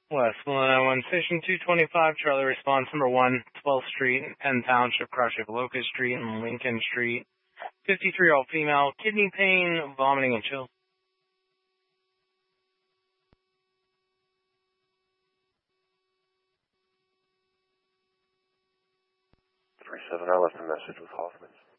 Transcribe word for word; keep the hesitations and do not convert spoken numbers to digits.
West nine one, Station two twenty-five, Charlie response number one, twelfth Street, Penn Township, crash of Locust Street and Lincoln Street. fifty-three-year-old female, kidney pain, vomiting and chills. three seven, I left a message with Hoffman.